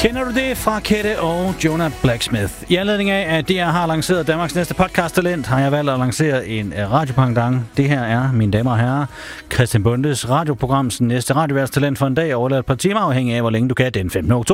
Kender du det fra Kette og Jonah Blacksmith? I anledning af, at DR har lanceret Danmarks næste podcast-talent, har jeg valgt at lancere en radiopangdang. Det her er, mine damer og herrer, Christian Bondes radioprograms næste radioværtstalent for en dag, overladt et par timer afhængig af, hvor længe du kan den 15. oktober.